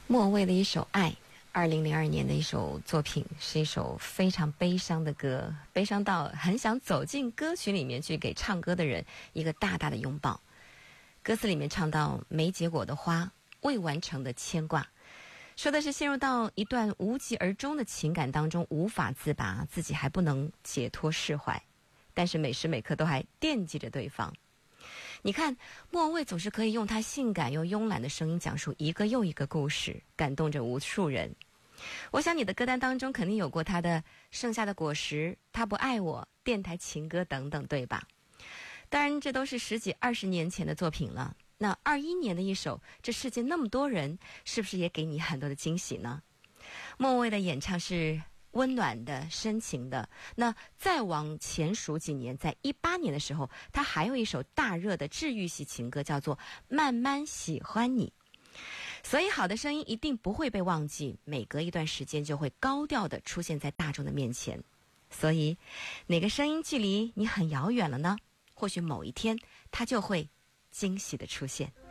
莫文蔚的一首《爱》，2002年的一首作品，是一首非常悲伤的歌，悲伤到很想走进歌曲里面去，给唱歌的人一个大大的拥抱。歌词里面唱到没结果的花，未完成的牵挂，说的是陷入到一段无疾而终的情感当中无法自拔，自己还不能解脱释怀，但是每时每刻都还惦记着对方。你看，莫文蔚总是可以用她性感又慵懒的声音讲述一个又一个故事，感动着无数人。我想你的歌单当中肯定有过她的《盛夏的果实》、他不爱我、电台情歌等等，对吧？当然这都是10几20年前的作品了。那21年的一首《这世界那么多人》，是不是也给你很多的惊喜呢？莫文蔚的演唱是温暖的、深情的。那再往前数几年，在18年的时候，他还有一首大热的治愈系情歌，叫做《慢慢喜欢你》。所以好的声音一定不会被忘记，每隔一段时间就会高调的出现在大众的面前。所以哪个声音距离你很遥远了呢？或许某一天它就会惊喜的出现。